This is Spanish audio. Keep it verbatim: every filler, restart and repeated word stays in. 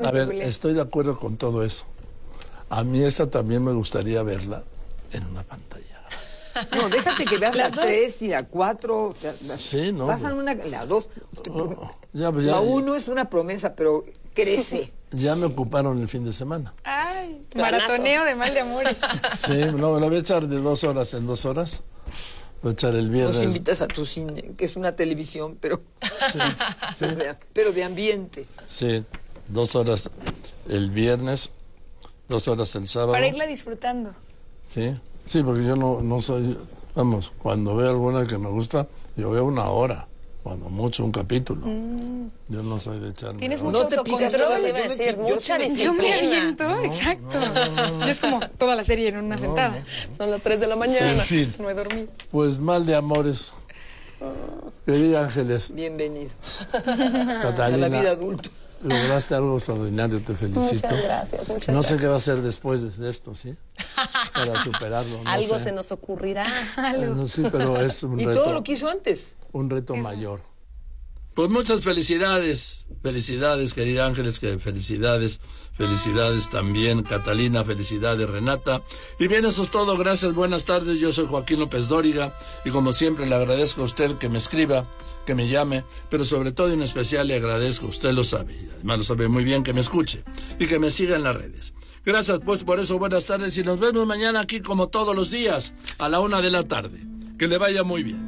A ver, estoy de acuerdo con todo eso. A mí esta también me gustaría verla en una pantalla. No, déjate que veas las, las tres y la cuatro. Las, sí, no. Pasan una, la dos. Oh, ya, ya, la uno es una promesa, pero crece. Ya sí. me ocuparon el fin de semana. Ay, maratoneo de Mal de Amores. Sí, no, me lo voy a echar de dos horas en dos horas. Voy a echar el viernes. Nos invitas a tu cine, que es una televisión, pero, sí, sí. De, pero de ambiente. Sí, dos horas el viernes, dos horas el sábado. Para irla disfrutando. Sí, sí, porque yo no, no soy, vamos, cuando veo alguna que me gusta, yo veo una hora, cuando mucho un capítulo. Mm. Yo no soy de echarme. Tienes mucho no te autocontrol, debe decir, yo, mucha yo, disciplina. Yo me aviento, no, exacto. No, no, no, yo es como toda la serie en una no, sentada. No. Son las tres de la mañana, en fin, no he dormido. Pues Mal de Amores. Querida Ángeles. Bienvenido. Catalina, a la vida adulta. Lograste algo extraordinario, te felicito. Muchas gracias, muchas no gracias. sé qué va a hacer después de esto, ¿sí? Para superarlo. No algo sé. se nos ocurrirá. Algo. No, sí, pero es un y reto. Y todo lo que hizo antes. Un reto Eso. mayor. Pues muchas felicidades, felicidades, querida Ángeles, que felicidades, felicidades también, Catalina, felicidades, Renata. Y bien, eso es todo, gracias, buenas tardes, yo soy Joaquín López Dóriga, y como siempre le agradezco a usted que me escriba, que me llame, pero sobre todo y en especial le agradezco, usted lo sabe, y además lo sabe muy bien, que me escuche, y que me siga en las redes. Gracias pues por eso, buenas tardes, y nos vemos mañana aquí como todos los días, a la una de la tarde. Que le vaya muy bien.